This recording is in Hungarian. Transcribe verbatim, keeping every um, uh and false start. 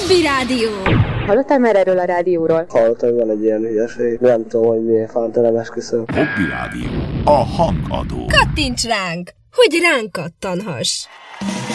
Hobby Rádió. Hallottál már erről a rádióról? Hallottam, hogy van egy ilyen hülyeség. Nem tudom, hogy milyen fántelem esküszöm. Hobby Rádió. A hangadó. Kattints ránk, hogy ránk kattanhass.